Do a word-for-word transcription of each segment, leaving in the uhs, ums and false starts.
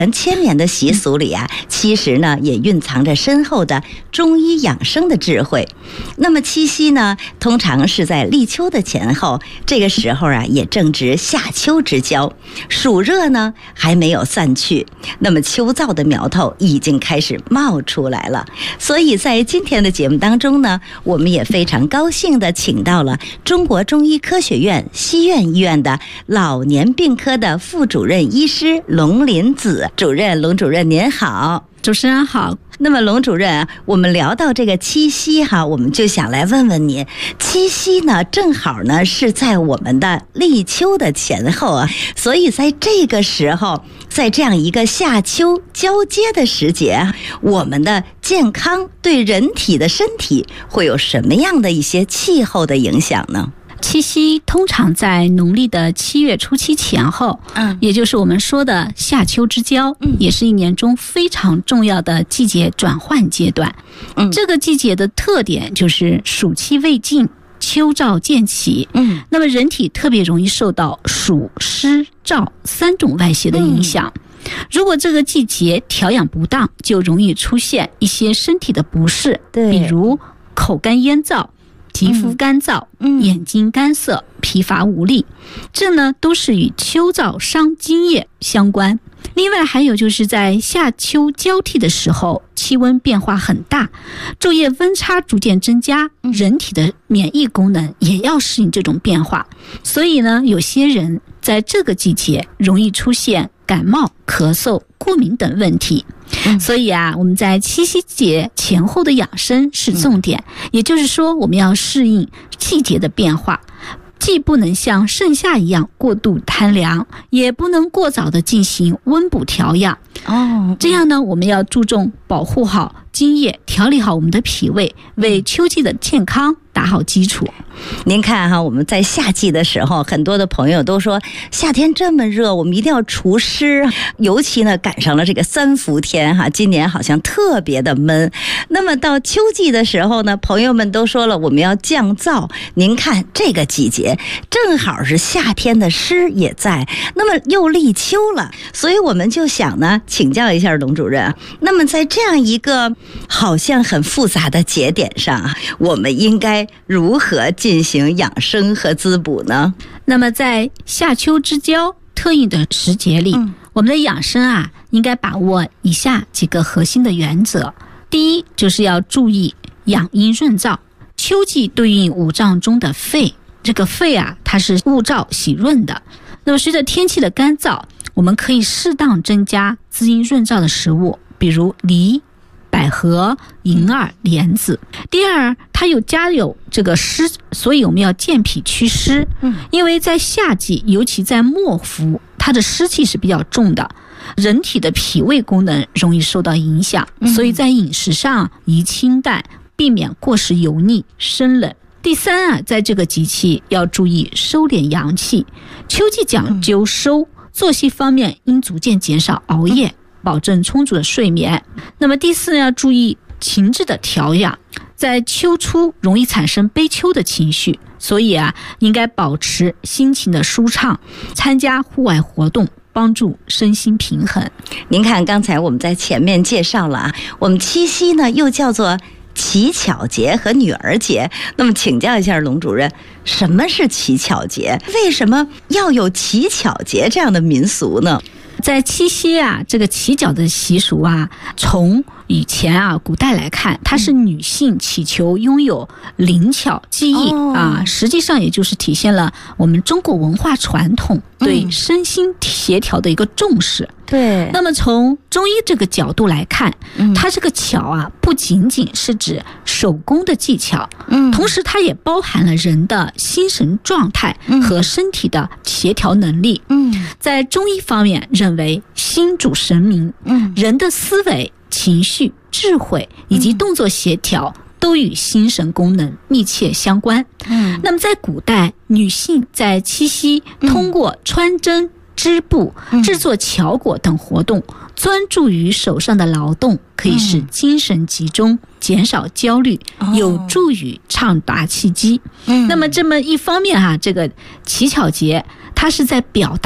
千年的习俗里啊，其实呢也蕴藏着深厚的中医养生的智慧。那么七夕呢，通常是在立秋的前后，这个时候啊也正值夏秋之交，暑热呢还没有散去，那么秋燥的苗头已经开始冒出来了。所以在今天的节目当中呢，我们也非常高兴地请到了中国中医科学院西苑医院的老年病科的副主任医师龙林子主任。龙主任您好。 主持人好。 那么龙主任，我们聊到这个七夕哈，我们就想来问问您，七夕呢正好呢是在我们的立秋的前后啊，所以在这个时候，在这样一个夏秋交接的时节，我们的健康对人体的身体会有什么样的一些气候的影响呢？ 七夕通常在农历的七月初七前后，嗯，也就是我们说的夏秋之交，嗯，也是一年中非常重要的季节转换阶段。嗯，这个季节的特点就是暑气未尽，秋燥渐起。嗯，那么人体特别容易受到暑湿燥三种外邪的影响。嗯，如果这个季节调养不当，就容易出现一些身体的不适，对，比如口干咽燥、皮肤干燥、嗯、眼睛干涩、疲乏无力，这呢都是与秋燥伤津液相关。另外还有就是在夏秋交替的时候，气温变化很大，昼夜温差逐渐增加，人体的免疫功能也要适应这种变化，所以呢有些人在这个季节容易出现感冒、咳嗽、过敏等问题。嗯、所以啊，我们在七夕节前后的养生是重点，嗯、也就是说我们要适应季节的变化，既不能像盛夏一样过度贪凉，也不能过早的进行温补调养。哦，这样呢，我们要注重保护好津液，调理好我们的脾胃，为秋季的健康打好基础。 您看哈，我们在夏季的时候，很多的朋友都说夏天这么热，我们一定要除湿，尤其呢赶上了这个三伏天哈，今年好像特别的闷。那么到秋季的时候呢，朋友们都说了我们要降燥。您看这个季节正好是夏天的湿也在，那么又立秋了，所以我们就想呢请教一下龙主任，那么在这样一个好像很复杂的节点上，我们应该如何进行养生和滋补呢？ 那么在夏秋之交特应的时节里，嗯、我们的养生啊，应该把握以下几个核心的原则。第一，就是要注意养阴润燥。秋季对应五脏中的肺，这个肺啊，它是物燥喜润的。那么随着天气的干燥，我们可以适当增加滋阴润燥的食物，比如梨、百合、银耳、莲子。第二，它有加有这个湿，所以我们要健脾祛湿。嗯，因为在夏季，尤其在末伏，它的湿气是比较重的，人体的脾胃功能容易受到影响，所以在饮食上宜清淡，避免过食油腻、生冷。第三啊，在这个节气要注意收敛阳气。秋季讲究收，作息方面应逐渐减少熬夜，保证充足的睡眠。那么第四呢，要注意情志的调养。在秋初容易产生悲秋的情绪，所以啊，应该保持心情的舒畅，参加户外活动，帮助身心平衡。 您看刚才我们在前面介绍了啊，我们七夕呢又叫做乞巧节和女儿节，那么请教一下龙主任，什么是乞巧节？为什么要有乞巧节这样的民俗呢？ 在七夕啊，这个乞巧的习俗啊，从以前啊古代来看，它是女性祈求拥有灵巧技艺、哦、啊，实际上也就是体现了我们中国文化传统对身心协调的一个重视。嗯、对。那么从中医这个角度来看，嗯、它这个巧啊，不仅仅是指手工的技巧，嗯，同时它也包含了人的心神状态和身体的协调能力。嗯，在中医方面认为心主神明，嗯，人的思维、情绪、智慧以及动作协调、嗯、都与心神功能密切相关。嗯，那么在古代，女性在七夕通过穿针、织布、制作巧果等活动，专注于手上的劳动，可以使精神集中，减少焦虑，有助于畅达气机。那么这么一方面哈、啊，这个乞巧节它是在表达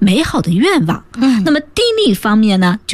美好的愿望。嗯，那么地利方面呢，